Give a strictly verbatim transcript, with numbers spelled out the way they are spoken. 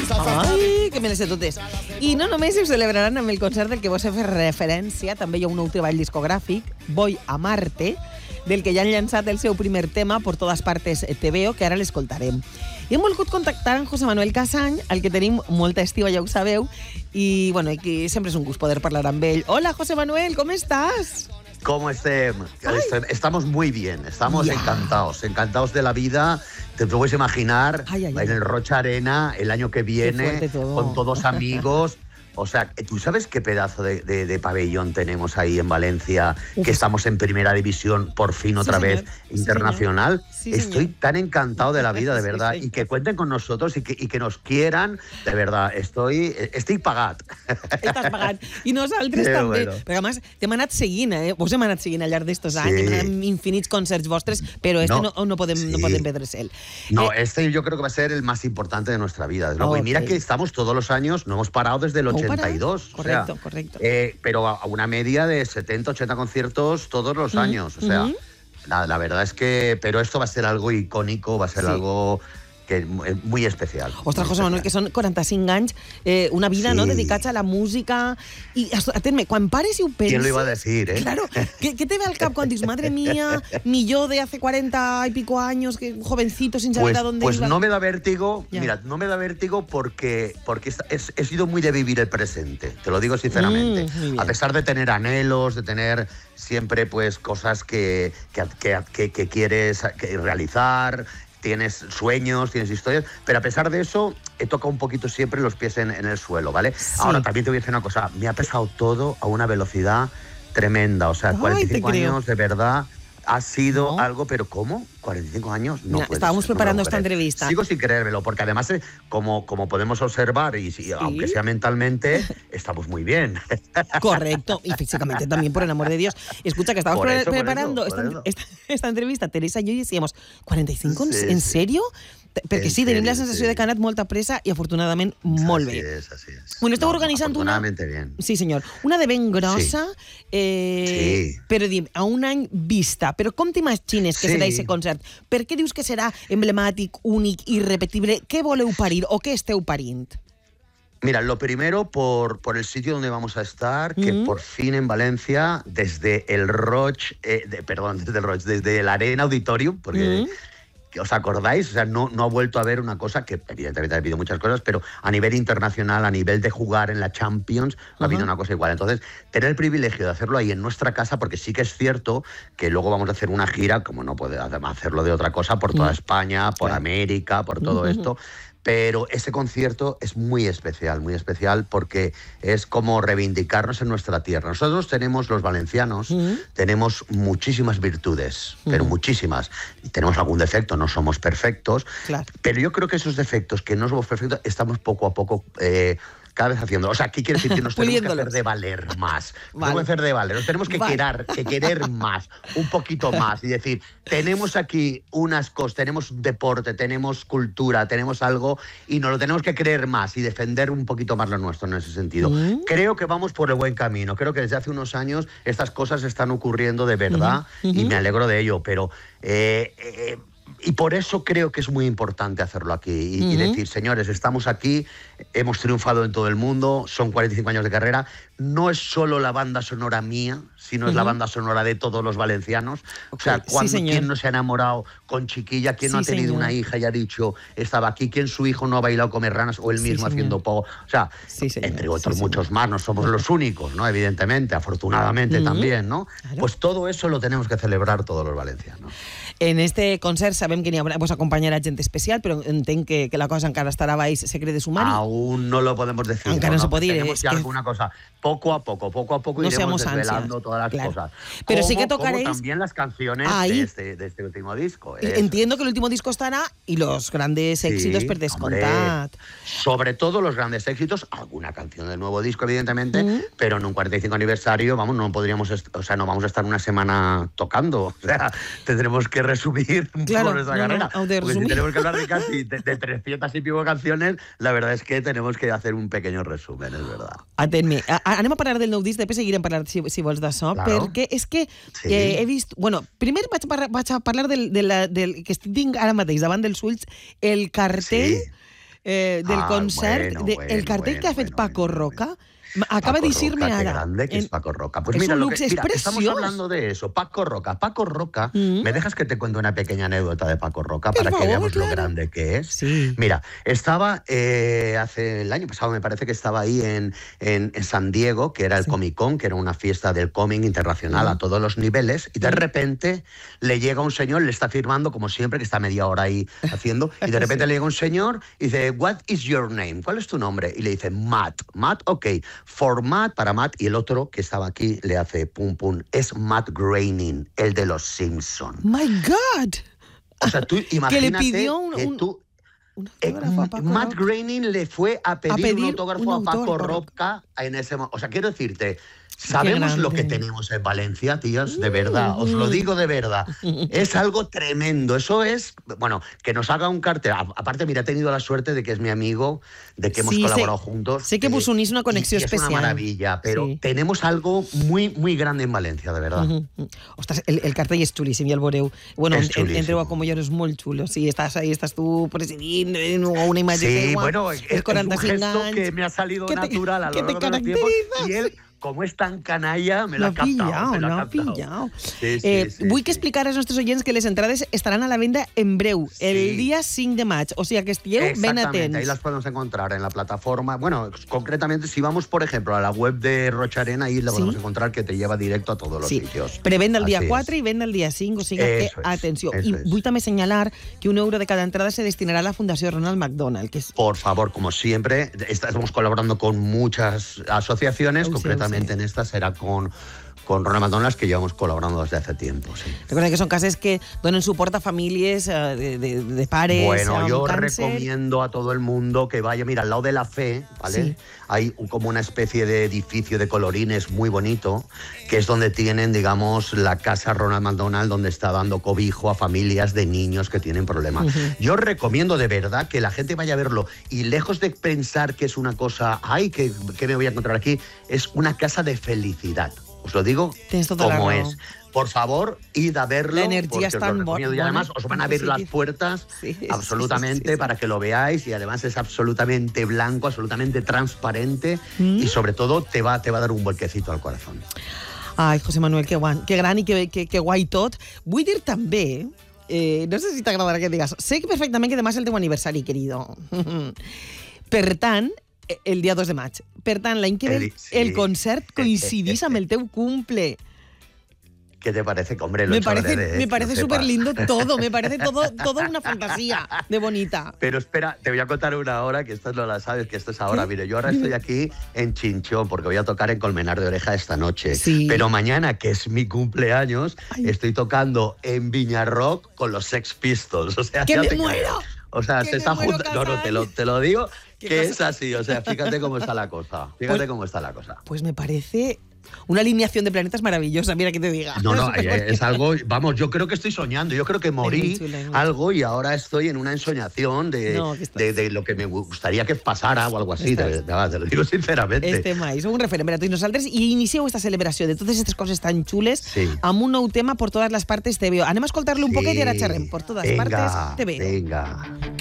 Ai, que me les sé totes. I no només ho celebraran amb el concert del que vos he fet referència, també hi ha un nou treball discogràfic, Voy a Marte, del que ja han llançat el seu primer tema, Por todas partes te veo, que ara l'escoltarem. I hem volgut contactar amb José Manuel Casany, al que tenim molta estima, ja ho sabeu, i bueno, que sempre és un gust poder parlar amb ell. Hola, José Manuel, com estàs? ¿Cómo estem? Estamos muy bien, estamos yeah. encantados, encantados de la vida. Te puedes imaginar ay, ay, ay. en el Rocha Arena el año que viene, todo. con todos amigos. O sea, ¿tú sabes qué pedazo de, de, de pabellón tenemos ahí en Valencia? Uf. Que estamos en primera división, por fin otra sí, vez, sí, internacional. Sí, Estoy señor. tan encantado de la vida, de verdad. Sí, y que cuenten con nosotros y que, y que nos quieran, de verdad. Estoy, estoy pagat. Estàs pagat. I nosaltres sí, també. Bueno. Perquè, a més, t'hem anat seguint, eh? Vos hem anat seguint al llarg d'estos sí. anys, hem anat amb infinits concerts vostres, però este no, no, no podem, sí. no podem perdre'l. No, eh, este yo creo que va a ser el más importante de nuestra vida. Desde luego. Okay. Y mira que estamos todos los años, no hemos parado desde el ochenta y dos. Correcto, o sea, correcto. Eh, pero a una media de setenta, ochenta conciertos todos los mm-hmm. años. O sea, mm-hmm. la, la verdad es que... Pero esto va a ser algo icónico, va a ser sí. algo... que es muy especial. Ostres, José Manuel, que són quaranta-cinc anys, eh, una vida sí. no, dedicats a la música. I, atén-me, quan pares i ho penses... ¿Quién lo iba a decir, eh? Claro, ¿qué, qué te ve al cap quan dius, madre mía, mi yo de hace cuarenta y pico años, que jovencito, sin saber pues, a dónde pues iba? Pues no me da vértigo, ya. mira, no me da vértigo porque, porque es, he sido muy de vivir el presente, te lo digo sinceramente. Mm, a pesar de tener anhelos, de tener siempre pues cosas que, que, que, que, que quieres que realizar... Tienes sueños, tienes historias, pero a pesar de eso, he tocado un poquito siempre los pies en, en el suelo, ¿vale? Sí. Ahora, también te voy a decir una cosa, me ha pesado todo a una velocidad tremenda, o sea, Ay, cuarenta y cinco años, de verdad, ha sido no. algo, pero ¿cómo? ¿cuarenta y cinco años? No, no Estábamos ser, preparando no esta entrevista. Sigo sin creérmelo, porque además, eh, como, como podemos observar, y si, ¿Sí? aunque sea mentalmente, estamos muy bien. Correcto, y físicamente también, por el amor de Dios. Escucha, que estamos por eso, preparando por eso, por esta, esta, esta entrevista, Teresa y yo, y decíamos, ¿cuarenta y cinco? Sí, ¿En sí. serio? Perquè sí, tenim la sensació sí. de que ha anat molta pressa i afortunadament molt así bé. Es, así es. Bueno, esteu no, organitzant una... bien. Sí, senyor. Una de ben grossa, sí. Eh, sí. però dim, a un any vista. Però com t'imagines que sí. serà aquest concert? Per què dius que serà emblemàtic, únic, irrepetible? Què voleu parir o què esteu parint? Mira, lo primero por, por el sitio donde vamos a estar, que mm-hmm. por fin en Valencia, desde el Roch, eh, de, perdón, desde el Roch, desde el Arena Auditorium, porque... Mm-hmm. ¿Os acordáis? O sea, no, no ha vuelto a haber una cosa que, evidentemente, ha habido muchas cosas, pero a nivel internacional, a nivel de jugar en la Champions, no uh-huh. ha habido una cosa igual. Entonces, tener el privilegio de hacerlo ahí en nuestra casa, porque sí que es cierto que luego vamos a hacer una gira, como no puede además hacerlo de otra cosa, por toda uh-huh. España, por claro. América, por todo uh-huh. esto. Pero ese concierto es muy especial, muy especial porque es como reivindicarnos en nuestra tierra. Nosotros tenemos, los valencianos, uh-huh. tenemos muchísimas virtudes, uh-huh. pero muchísimas. Y tenemos algún defecto, no somos perfectos, claro. pero yo creo que esos defectos, que no somos perfectos, estamos poco a poco... Eh, cada vez haciendo. O sea, ¿qué quiere decir? Que nos tenemos que hacer de valer más. Vale. Nos tenemos que hacer de valer. Nos tenemos que, vale. querer, que querer más, un poquito más. Y decir, tenemos aquí unas cosas, tenemos deporte, tenemos cultura, tenemos algo, y nos lo tenemos que creer más y defender un poquito más lo nuestro en ese sentido. Mm. Creo que vamos por el buen camino. Creo que desde hace unos años estas cosas están ocurriendo de verdad mm-hmm. y me alegro de ello. Pero... Eh, eh, Y por eso creo que es muy importante hacerlo aquí y, uh-huh. y decir, señores, estamos aquí, hemos triunfado en todo el mundo, son cuarenta y cinco años de carrera, no es solo la banda sonora mía, sino uh-huh. es la banda sonora de todos los valencianos. Okay. O sea, cuando, sí, ¿quién no se ha enamorado con Chiquilla? ¿Quién sí, no ha tenido señor. una hija y ha dicho, estaba aquí? ¿Quién su hijo no ha bailado Comer Ranas o él mismo sí, haciendo pogo? O sea, sí, entre otros sí, muchos más, no somos los únicos, ¿no? Evidentemente, afortunadamente uh-huh. también, ¿no? Claro. Pues todo eso lo tenemos que celebrar todos los valencianos. En este concert sabem que n'hi haurà, vos acompanyarà gent especial, però entenc que, que la cosa encara estarà baix secret de sumari. Aún no lo podemos decir. Encara no, no se pot dir. Tenemos ya que... alguna cosa. Poco a poco, poco a poco no iremos desvelando ansias. todas las claro. cosas. Pero como, sí que tocaréis... Como también las canciones de este, de este último disco. Eso. Entiendo que el último disco estará y los grandes sí, éxitos per descomptat. Sobre todo los grandes éxitos, alguna canción del nuevo disco, evidentemente, uh-huh. pero en un cuarenta y cinco aniversario, vamos, no podríamos, o sea, no vamos a estar una semana tocando. O sea, tendremos que resumir claro, por nuestra no, carrera. No, Porque si tenemos que hablar de casi de, de trescientas y pico canciones, la verdad es que tenemos que hacer un pequeño resumen, es verdad. Atén-me, anem a parlar del nou disc, després seguirem parlant, si, si vols, d'això, claro. perquè és que sí. eh, he vist... Bueno, primer vaig, vaig a parlar del, del, del que tinc ara mateix davant dels ulls, el cartell... Sí. eh, del ah, concert, bueno, de, bueno, el cartel bueno, que ha fet bueno, Paco bueno, Roca. bueno. Acaba Paco de decirme Roca, ara. qué grande que en, es Paco Roca. Pues es mira, un lo lux que, mira estamos preciós. hablando de eso. Paco Roca. Paco Roca, mm. ¿me dejas que te cuente una pequeña anécdota de Paco Roca Por para favor, que veamos claro. lo grande que es? Sí. Mira, estaba eh, hace el año pasado, me parece que estaba ahí en, en, en San Diego, que era el sí. Comic Con, que era una fiesta del cómic internacional mm. a todos los niveles, y de mm. repente le llega un señor, le está firmando, como siempre, que está media hora ahí haciendo, y de repente sí. le llega un señor y dice, "What is your name?" ¿Cuál es tu nombre? Y le dice, Matt. Matt, ok. For Matt, para Matt, y el otro que estaba aquí le hace pum pum. Es Matt Groening, el de los Simpson. My God. O sea, tú imagínate que le pidió un, que un, tú... un eh, Matt Groening le fue a pedir, a pedir un autógrafo un a Paco Roca en ese momento. O sea, quiero decirte... Sabemos lo que tenemos en Valencia, tíos, de verdad, os lo digo de verdad. Es algo tremendo. Eso es, bueno, que nos haga un cartel. Aparte, mira, he tenido la suerte de que es mi amigo, de que hemos sí, colaborado sé, juntos. Sé que vos unís una conexión y, y especial. Es una maravilla, pero sí. tenemos algo muy, muy grande en Valencia, de verdad. Uh -huh. Ostres, el, el cartell és xulíssim, ja el veureu. Bueno, en, entreu a Como yo és molt xulo. Sí, estàs ahí, estàs tu presidint, o una imatge sí, que, bueno, es, es un gesto anys, que me ha salido que te, natural a lo que largo de los tiempos. Y él, como es tan canalla, me l'ha captado. Me l'ha captado. Sí, sí, eh, sí, vull sí. que explicar als nostres oients que les entrades estaran a la venda en breu, sí. el dia cinc de maig. O sea que estigueu ben atents. Ahí las podemos encontrar en la plataforma. Bueno, concretamente, si vamos, por ejemplo, a la web de Rocha Arena, ahí la podemos ¿Sí? encontrar, que te lleva directo a todos los sí. sitios. Prevenda el dia quatre i venda el dia cinc, o sigui que, atenció. I vull es. també assenyalar que un euro de cada entrada se destinará a la Fundació Ronald McDonald. Que es... Por favor, como siempre, estamos colaborando con muchas asociaciones, oh, concretamente sí, sí. en esta será con, con Ronald McDonald, que llevamos colaborando desde hace tiempo. Sí. Recuerda que son cases que donen suport a famílies uh, de, de, de pares. Bueno, yo cáncer. recomiendo a todo el mundo que vaya. Mira, al lado de la Fe, ¿vale? Sí. Hay como una especie de edificio de colorines muy bonito, que es donde tienen, digamos, la casa Ronald McDonald, donde está dando cobijo a familias de niños que tienen problemas. Uh-huh. Yo recomiendo de verdad que la gente vaya a verlo, y lejos de pensar que es una cosa, ay, que, que me voy a encontrar aquí, es una casa de felicidad. Os lo digo como es. Por favor, id a verlo. La energía es tan buena. Y además os van a abrir sí, las puertas sí, absolutamente sí, sí, sí, sí. para que lo veáis, y además es absolutamente blanco, absolutamente transparente mm. y sobre todo te va, te va a dar un vuelquecito al corazón. Ai, José Manuel, que, guan, que gran i que, que, que guai tot. Vull dir també, eh, no sé si t'agradarà que digues, sé perfectament que demà és el teu aniversari, querido. Per tant, el dia dos de maig. Per tant, l'any que ve el, sí. el concert coincidís amb el teu cumple. ¿Qué te parece? Hombre, lo me parece, de, me parece súper lindo todo, me parece todo, todo una fantasía de bonita. Pero espera, te voy a contar una hora, que esto no la sabes, que esto es ahora. ¿Sí? Mire, yo ahora estoy aquí en Chinchón, porque voy a tocar en Colmenar de Oreja esta noche. Sí. Pero mañana, que es mi cumpleaños, Ay. estoy tocando en Viña Rock con los Sex Pistols. O sea, ¡que me muero! O sea, se está juntando. No, no, te lo, te lo digo, que es así. O sea, fíjate cómo está la cosa. Fíjate pues, cómo está la cosa. Pues me parece una alineación de planetas maravillosa, mira que te diga. No, no, es algo, vamos, yo creo que estoy soñando, yo creo que morí algo y ahora estoy en una ensoñación de, no, de, de lo que me gustaría que pasara o algo así, te, te lo digo sinceramente. Este maig, un referent per a tots nosaltres, i iniciem esta celebració de totes aquestes coses tan xules sí. amb un nou tema por todas las partes te veo. Anem a escoltar-lo un sí. poquet i ara xerrem. Por todas venga, partes te veo. Venga.